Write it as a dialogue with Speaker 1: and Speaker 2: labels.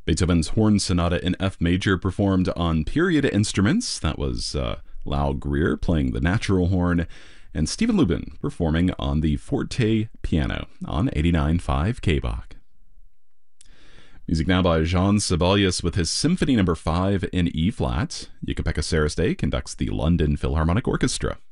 Speaker 1: Beethoven's Horn Sonata in F major performed on period instruments. That was Lau Greer playing the natural horn, and Stephen Lubin performing on the forte piano on 89.5 K-Bach. Music now by Jean Sibelius with his Symphony No. 5 in E-flat. Jukka-Pekka Saraste conducts the London Philharmonic Orchestra.